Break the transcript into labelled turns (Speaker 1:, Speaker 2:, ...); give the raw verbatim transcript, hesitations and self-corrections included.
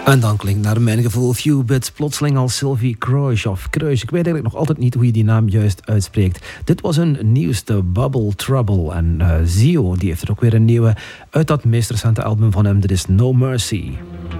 Speaker 1: En dan klinkt naar mijn gevoel Few Bits plotseling als Sylvie Kruis of Kruis. Ik weet eigenlijk nog altijd niet hoe je die naam juist uitspreekt. Dit was hun nieuwste Bubble Trouble. En uh, Zio die heeft er ook weer een nieuwe uit dat meest recente album van hem. Dit is No Mercy.